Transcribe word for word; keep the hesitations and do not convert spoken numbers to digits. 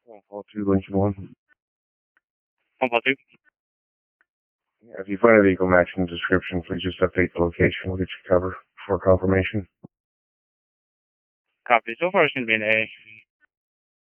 one four two Lincoln one. one four two. Yeah, if you find a vehicle matching the description, please just update the location. We'll get you cover for confirmation. Copy. So far it's going to be an A.